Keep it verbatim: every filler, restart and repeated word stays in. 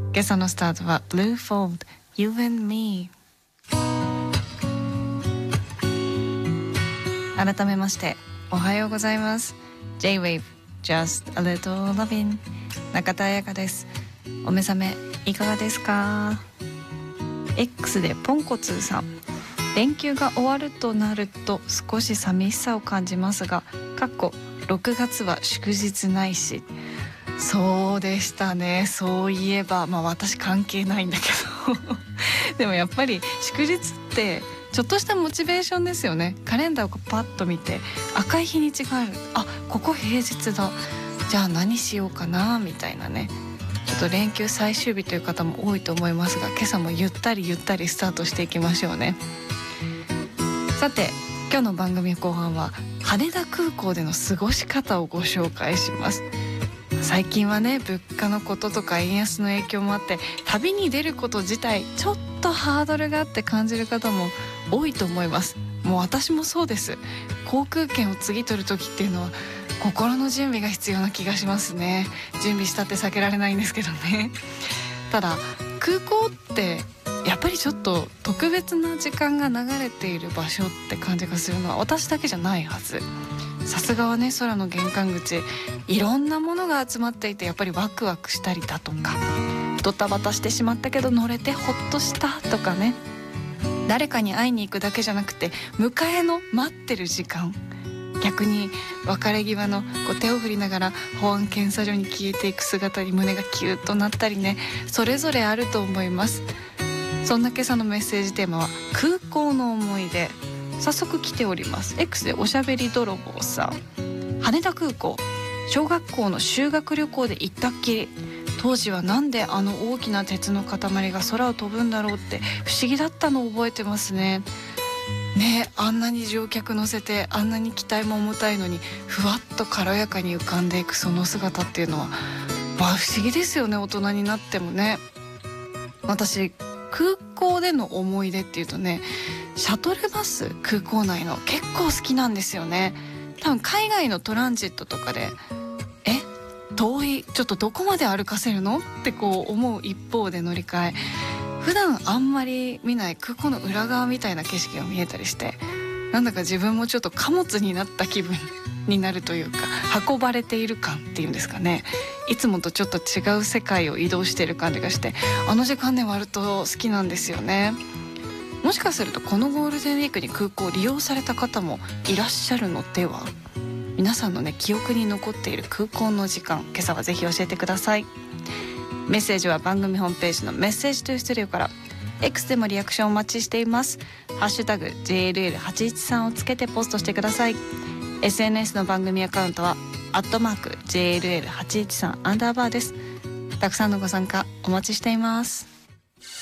今朝のスタートは Blue Fold You and Me。 改めましておはようございます。 J-Wave Just a Little Lovin' 中田彩香です。お目覚めいかがですか？ X でポンコツーさん、連休が終わるとなると少し寂しさを感じますが、かっころくがつは祝日ないし。そうでしたね。そういえば、まあ私関係ないんだけどでもやっぱり祝日ってちょっとしたモチベーションですよね。カレンダーをパッと見て赤い日にちがある、あ、ここ平日だ、じゃあ何しようかなみたいなね。ちょっと連休最終日という方も多いと思いますが、今朝もゆったりゆったりスタートしていきましょうね。さて今日の番組後半は羽田空港での過ごし方をご紹介します。最近はね、物価のこととか円安の影響もあって旅に出ること自体ちょっとハードルがあって感じる方も多いと思います。もう私もそうです。航空券を次取る時っていうのは心の準備が必要な気がしますね。準備したって避けられないんですけどね。ただ空港ってやっぱりちょっと特別な時間が流れている場所って感じがするのは私だけじゃないはず。さすがはね、空の玄関口いろんなものが集まっていて、やっぱりワクワクしたりだとか、ドタバタしてしまったけど乗れてホッとしたとかね、誰かに会いに行くだけじゃなくて迎えの待ってる時間、逆に別れ際のこう手を振りながら保安検査所に消えていく姿に胸がキューッとなったりね、それぞれあると思います。そんな今朝のメッセージテーマは空港の思い出。早速来ております。 X でおしゃべり泥棒さん、羽田空港小学校の修学旅行で行ったっきり、当時はなんであの大きな鉄の塊が空を飛ぶんだろうって不思議だったのを覚えてますね。ね、あんなに乗客乗せてあんなに機体も重たいのにふわっと軽やかに浮かんでいくその姿っていうのは、まあ不思議ですよね、大人になってもね。私空港での思い出っていうとね、シャトルバス、空港内の結構好きなんですよね。多分海外のトランジットとかでえ遠い、ちょっとどこまで歩かせるのってこう思う一方で乗り換え、普段あんまり見ない空港の裏側みたいな景色が見えたりして、なんだか自分もちょっと貨物になった気分になるというか、運ばれている感っていうんですかね。いつもとちょっと違う世界を移動している感じがして、あの時間で割ると好きなんですよね。もしかするとこのゴールデンウィークに空港を利用された方もいらっしゃるのでは。皆さんのね、記憶に残っている空港の時間、今朝はぜひ教えてください。メッセージは番組ホームページのメッセージトゥーストゥディオから、 X でもリアクションお待ちしています。ハッシュタグ ジェイエルエルはちいちさん をつけてポストしてください。 エスエヌエス の番組アカウントはアットマーク ジェイエルエルはちいちさん アンダーバーです。たくさんのご参加お待ちしています。